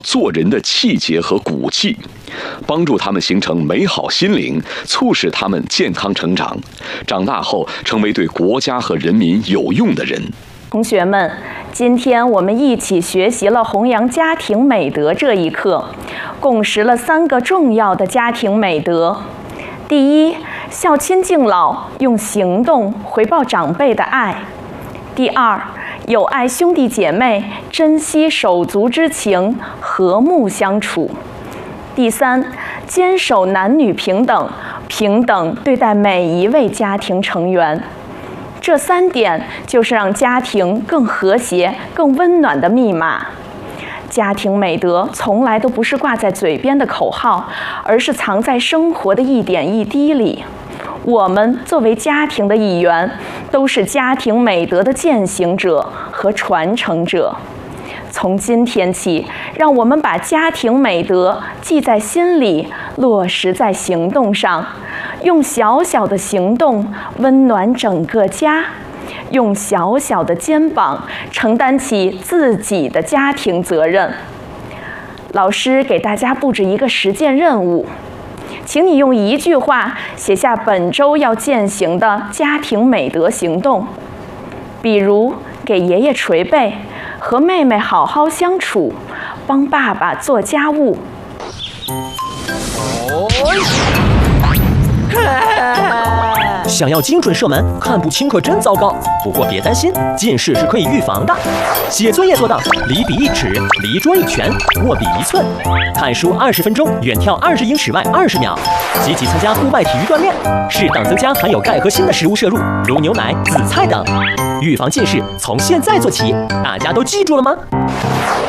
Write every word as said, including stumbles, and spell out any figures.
做人的气节和骨气，帮助他们形成美好心灵，促使他们健康成长，长大后成为对国家和人民有用的人。 同学们，今天我们一起学习了弘扬家庭美德这一课，共识了三个重要的家庭美德。第一，孝亲敬老，用行动回报长辈的爱。第二，友爱兄弟姐妹，珍惜手足之情，和睦相处。第三，坚守男女平等，平等对待每一位家庭成员。这三点就是让家庭更和谐、更温暖的密码。家庭美德从来都不是挂在嘴边的口号，而是藏在生活的一点一滴里。我们作为家庭的一员，都是家庭美德的践行者和传承者。从今天起，让我们把家庭美德记在心里，落实在行动上，用小小的行动温暖整个家，用小小的肩膀承担起自己的家庭责任。老师给大家布置一个实践任务，请你用一句话写下本周要践行的家庭美德行动，比如给爷爷捶背，和妹妹好好相处，帮爸爸做家务。 想要精准射门，看不清可真糟糕。不过别担心，近视是可以预防的。写作业做到离笔一尺，离桌一拳，握笔一寸。看书二十分钟，远跳二十英尺外二十秒。积极参加户外体育锻炼，适当增加含有钙和锌的食物摄入，如牛奶、紫菜等。预防近视，从现在做起。大家都记住了吗？